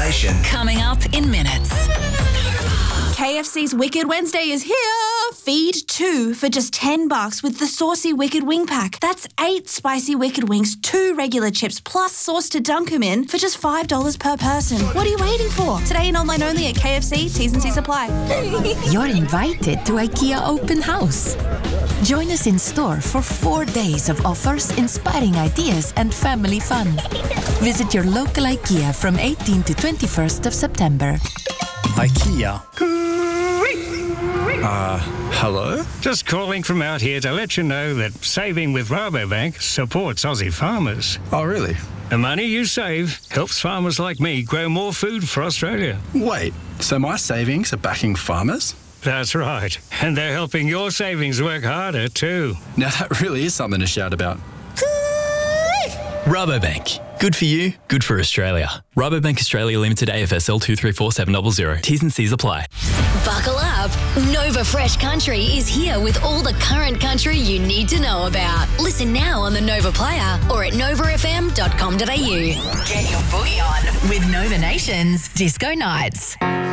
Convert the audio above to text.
Nation. Coming up in minutes. KFC's Wicked Wednesday is here. Feed 2 for just $10 with the Saucy Wicked Wing Pack. That's 8 spicy Wicked Wings, 2 regular chips, plus sauce to dunk 'em in for just $5 per person. What are you waiting for? Today and online only at KFC. T's and C's apply. You're invited to IKEA Open House. Join us in store for 4 days of offers, inspiring ideas and family fun. Visit your local IKEA from 18 to 21st of September. IKEA. Hello? Just calling from out here to let you know that saving with Rabobank supports Aussie farmers. Oh, really? The money you save helps farmers like me grow more food for Australia. Wait, so my savings are backing farmers? That's right. And they're helping your savings work harder too. Now that really is something to shout about. Rabobank. Good for you, good for Australia. Rabobank Australia Limited AFSL 234700. T's and C's apply. Buckle up. Nova Fresh Country is here with all the current country you need to know about. Listen now on the Nova Player or at novafm.com.au. Get your booty on with Nova Nation's Disco Nights.